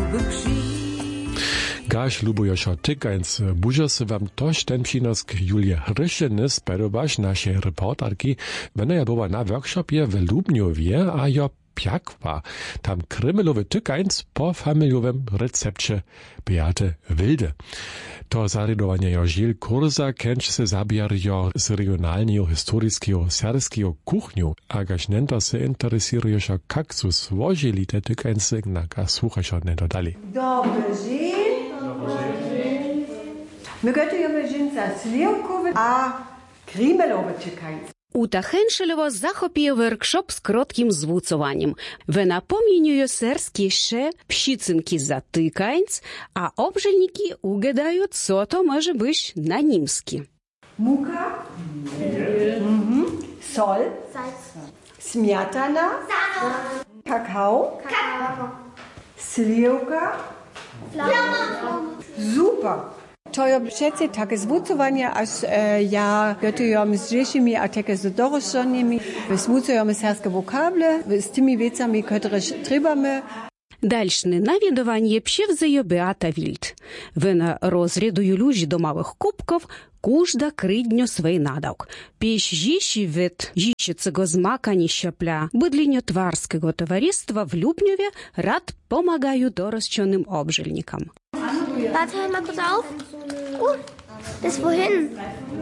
Gaž Lubojoša Tykańc, bužo se wam tož ten přinosk Julie Hryšeny spedobaš naše reporterki, wenn ja była na workshopie w Lubniowie, a jo pjakwa. Tam krymelowy Tykańc po familiowym recepcie Beate Wilde. To zaredowanie jo Žil kurza kęć se zabiar jo z regionalnego historiskiego serskiego kuchniu, a gaž nento se interesiruješ, kak su złożyli te Tykańce, na kas słuchaš od nento dali. Dobry Žil. My gotujemy żynca sliwkowy, a krymelowy Tykańc. Ута Хеншелева захопіє воркшоп з коротким звуцуванням. Вона помінює серські ще пшіцинки за тиканць, а обжельники угадають, co to może być na niemski. Muka, Sol, Smiatana, Kakao, sliwka, super. To je přece také zvucovanie, až ja gotujeme s Češimi a také s dorošenými. Zvucujeme serské vokable s tými vecami, ktoré trebame. Дальшне навідування převzeje Beata Wild. Вона розрядує люжі до малих кубків, кожда кридньо свій надавк. Піш жіші від жіщицього змакані щапля бидліньотварського товариства в Любньові рад помагаю дорозченим обжельникам. Warte mal kurz auf. Bis wohin?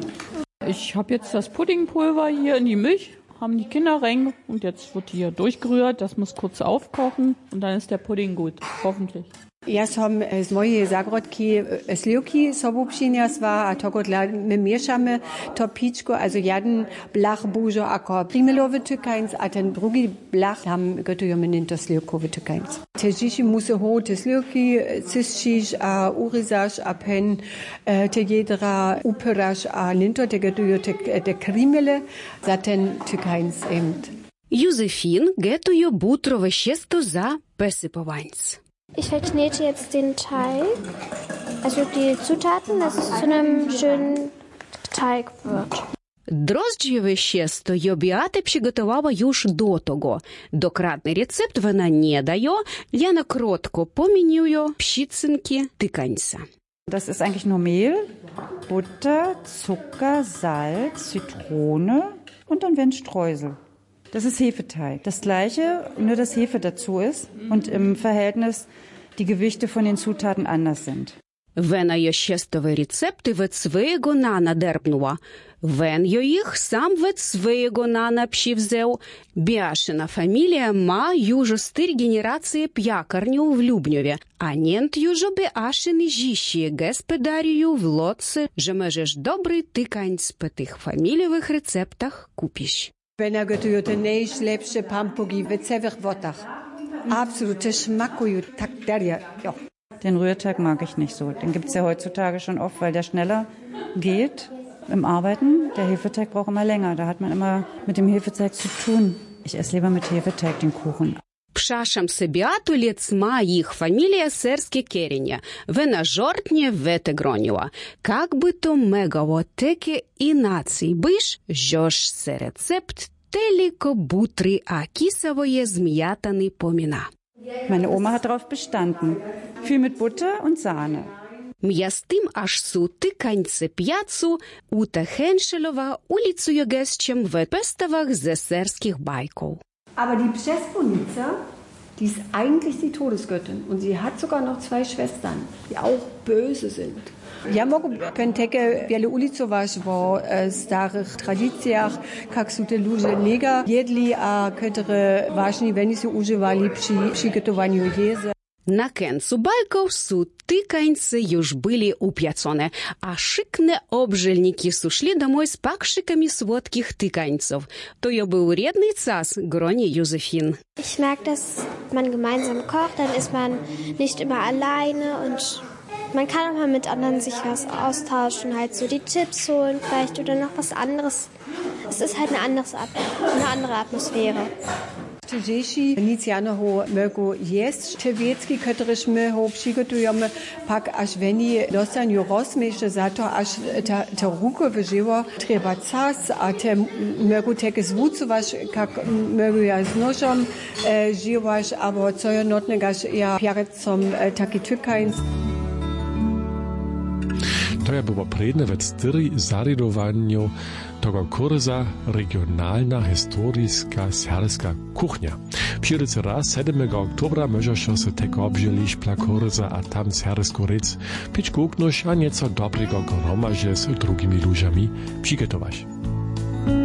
Ich habe jetzt das Puddingpulver hier in die Milch, haben die Kinder rein und jetzt wird hier durchgerührt. Das muss kurz aufkochen und dann ist der Pudding gut, hoffentlich. Ja sam z mojej zagrodki sliwki sobą przyniosła, a to my mieszamy to piczko, also jeden blach bużo ako primelowy Tykańc, a ten drugi blach tam gotujemy ninto sliwkowy Tykańc. Te dzieci muszą ho te sliwki ciszyć, a uryzasz, a pen te jedra upyrasz, a ninto te gotują te krimele za ten Tykańc emt. Józefin gotuje butrowe ciasto za pesypowańc. Ich verknete jetzt den Teig, also die Zutaten, dass es zu einem schönen Teig wird. Дрожджеве ciasto Beata przygotowała już do tego. Dokładny recept wona nie daje, ja na krótko pominiuję pszicynki tykańca. Das ist eigentlich nur Mehl, Butter, Zucker, Salz, Zitrone und dann werden Streusel. Das ist Hefeteig. Das gleiche, nur dass Hefe dazu ist und im Verhältnis die Gewichte von den Zutaten anders sind. Вена є ciastowe recepty від swojego nana derbnuła. Wen jo ich sam від swojego nana przywzeł. Biaszyna familia ma już 4 generacje piekarniu w Lubniowie, a nient już Beaszyny dziś gospodariju w Lodce, że możesz dobry tykańc po tych familiowych receptach kupić. Wenn gotuje te najlepsze pampugi w całych wotach. Absolut, te smakują tak dalej. Ja. Den Rührteig mag ich nicht so. Den gibt's ja heutzutage schon oft, weil der schneller geht im Arbeiten. Der Hefeteig braucht immer länger. Da hat man immer mit dem Hefeteig zu tun. Ich esse lieber mit Hefeteig den Kuchen. Пшашам се Beatu лец ма їх фамілія серське керення. Вена жортнє вете гроніла. Как би то мегаво теке і націй биш, жош се рецепт теліко бутри, а кісовоє зм'ятаний поміна. Meine Oma hat darauf bestanden. Viel mit Butter und Sahne. Mjastim aż su tykańce piacu, Uta Henschelowa ulicuje gestciem w pestawach ze serskich bajków. Aber die Przesponica, die ist eigentlich die Todesgöttin. Und sie hat sogar noch 2 Schwestern, die auch böse sind. Ja mogu penteke wiele ulicować, bo starych tradycjach, jak są te ludzie nega jedli, a które właśnie wenisu używali przy przygotowaniu jedzenia. Na końcu bajków su tykańce już byli upiecone, a szykne obżelniki suszli domoj z pakrzykami słodkich tykańców. To jo był redny czas, gronie Józefin. Ich merke, dass man gemeinsam kocht, dann ist man nicht immer alleine und man kann auch mal mit anderen sich was austauschen, halt so die Chips holen vielleicht oder noch was anderes. Es ist halt eine andere Atmosphäre. Czyżejsi nic janoho mögu jest, czewiecki, któryż my ho przygotujemy, pak aż weni dostaniu rozmieście za to, aż te ruko wyżyło, trzeba czas, a te mögu takie zwucować, jak mögu ja z nożem żywać, albo co je notnego, ja pierecom taki tykańc. To je było predne ve styri zaridowaniu tego kurza regionalna historiska serska kuchnia. Przyryce raz 7. oktobra możesz się tego obżylić pla kurza, a tam sersku ryc, pić kuknusz, a nieco dobrego gromaże z drugimi ludziami przygotować.